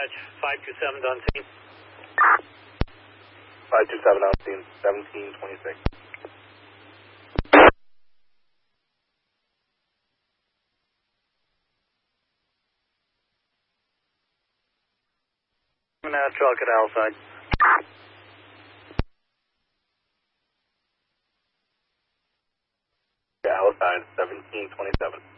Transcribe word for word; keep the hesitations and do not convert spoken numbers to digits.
Dispatch, five two seven on scene. five two seven on scene, seventeen twenty-six. Now truck at Alside. Yeah, Alside, seventeen twenty-seven.